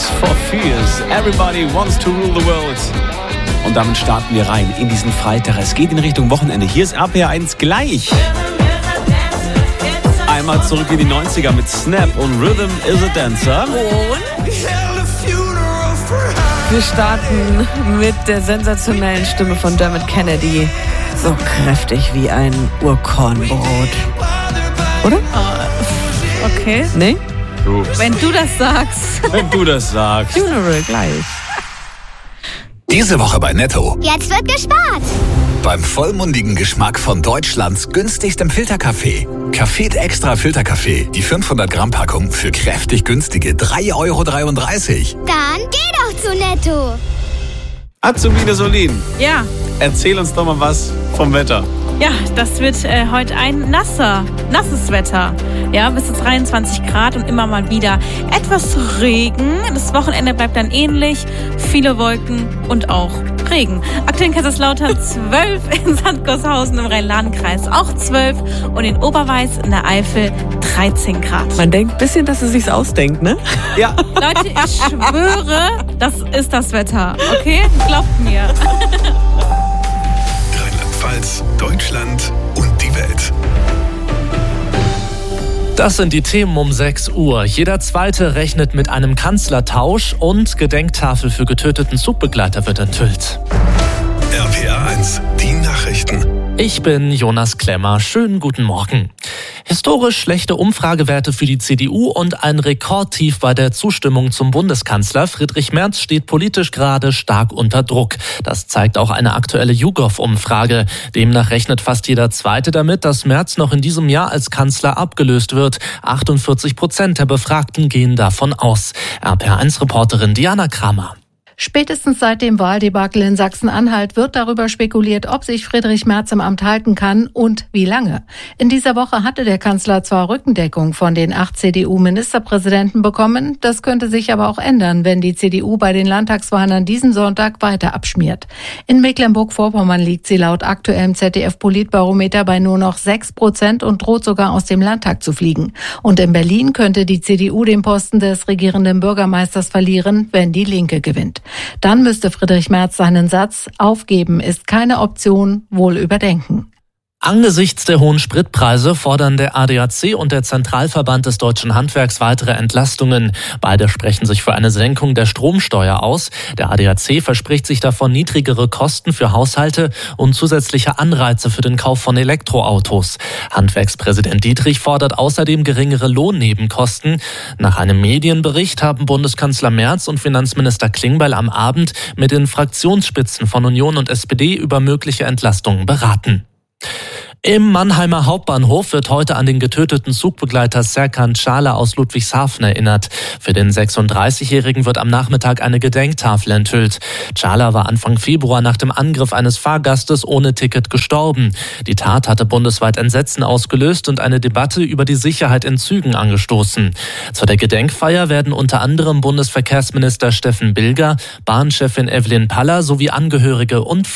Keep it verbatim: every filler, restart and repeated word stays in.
Tears for Fears. Everybody wants to rule the world. Und damit starten wir rein in diesen Freitag. Es geht in Richtung Wochenende. Hier ist R P R eins gleich. Einmal zurück in die neunziger mit Snap und Rhythm is a Dancer. Und wir starten mit der sensationellen Stimme von Dermot Kennedy. So kräftig wie ein Urkornbrot. Oder? Oh, okay. Nee? Du. Wenn du das sagst. Wenn du das sagst. Funeral gleich. Diese Woche bei Netto. Jetzt wird gespart. Beim vollmundigen Geschmack von Deutschlands günstigstem Filterkaffee. Café Extra Filterkaffee. Die fünfhundert Gramm Packung für kräftig günstige drei Euro dreiunddreißig. Dann geh doch zu Netto. Azubine Solin, Ja, erzähl uns doch mal was vom Wetter. ja, das wird äh, heute ein nasser, nasses Wetter. Ja, bis zu dreiundzwanzig Grad und immer mal wieder etwas Regen. Das Wochenende bleibt dann ähnlich. Viele Wolken und auch Regen. Aktuell in Kaiserslautern zwölf, in Sandgosshausen im Rhein-Lahn-Kreis auch zwölf und in Oberweiß in der Eifel dreizehn Grad. Man denkt ein bisschen, dass es sich ausdenkt, ne? Ja. Leute, ich schwöre, das ist das Wetter. Okay? Glaubt mir. Rheinland-Pfalz, Deutschland und die Welt. Das sind die Themen um sechs Uhr. Jeder Zweite rechnet mit einem Kanzlertausch und Gedenktafel für getöteten Zugbegleiter wird enthüllt. R P R eins, die Nachrichten. Ich bin Jonas Klemmer. Schönen guten Morgen. Historisch schlechte Umfragewerte für die C D U und ein Rekordtief bei der Zustimmung zum Bundeskanzler. Friedrich Merz steht politisch gerade stark unter Druck. Das zeigt auch eine aktuelle YouGov-Umfrage. Demnach rechnet fast jeder Zweite damit, dass Merz noch in diesem Jahr als Kanzler abgelöst wird. achtundvierzig Prozent der Befragten gehen davon aus. R P R eins-Reporterin Diana Kramer. Spätestens seit dem Wahldebakel in Sachsen-Anhalt wird darüber spekuliert, ob sich Friedrich Merz im Amt halten kann und wie lange. In dieser Woche hatte der Kanzler zwar Rückendeckung von den acht C D U-Ministerpräsidenten bekommen, das könnte sich aber auch ändern, wenn die C D U bei den Landtagswahlen an diesem Sonntag weiter abschmiert. In Mecklenburg-Vorpommern liegt sie laut aktuellem Z D F-Politbarometer bei nur noch sechs Prozent und droht sogar aus dem Landtag zu fliegen. Und in Berlin könnte die C D U den Posten des regierenden Bürgermeisters verlieren, wenn die Linke gewinnt. Dann müsste Friedrich Merz seinen Satz "Aufgeben ist keine Option" wohl überdenken. Angesichts der hohen Spritpreise fordern der A D A C und der Zentralverband des deutschen Handwerks weitere Entlastungen. Beide sprechen sich für eine Senkung der Stromsteuer aus. Der A D A C verspricht sich davon niedrigere Kosten für Haushalte und zusätzliche Anreize für den Kauf von Elektroautos. Handwerkspräsident Dietrich fordert außerdem geringere Lohnnebenkosten. Nach einem Medienbericht haben Bundeskanzler Merz und Finanzminister Klingbeil am Abend mit den Fraktionsspitzen von Union und S P D über mögliche Entlastungen beraten. Im Mannheimer Hauptbahnhof wird heute an den getöteten Zugbegleiter Serkan Çağlar aus Ludwigshafen erinnert. Für den sechsunddreißigjährigen wird am Nachmittag eine Gedenktafel enthüllt. Çağlar war Anfang Februar nach dem Angriff eines Fahrgastes ohne Ticket gestorben. Die Tat hatte bundesweit Entsetzen ausgelöst und eine Debatte über die Sicherheit in Zügen angestoßen. Zu der Gedenkfeier werden unter anderem Bundesverkehrsminister Steffen Bilger, Bahnchefin Evelyn Paller sowie Angehörige und